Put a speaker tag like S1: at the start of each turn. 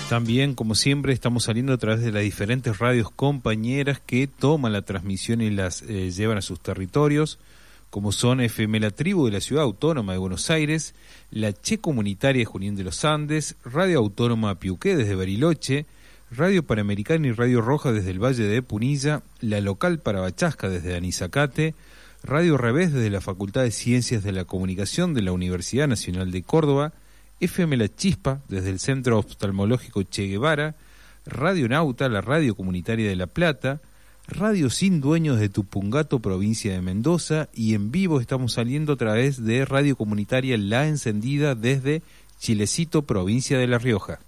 S1: También, como siempre, estamos saliendo a través de las diferentes radios compañeras que toman la transmisión y las llevan a sus territorios, como son FM La Tribu de la Ciudad Autónoma de Buenos Aires, la Che Comunitaria de Junín de los Andes, Radio Autónoma Piuqué desde Bariloche, Radio Panamericana y Radio Roja desde el Valle de Punilla, la Local Parabachasca desde Anizacate, Radio Revés desde la Facultad de Ciencias de la Comunicación de la Universidad Nacional de Córdoba, FM La Chispa desde el Centro Oftalmológico Che Guevara, Radio Nauta, la Radio Comunitaria de La Plata, Radio Sin Dueños de Tupungato, provincia de Mendoza, y en vivo estamos saliendo a través de Radio Comunitaria La Encendida desde Chilecito, provincia de La Rioja.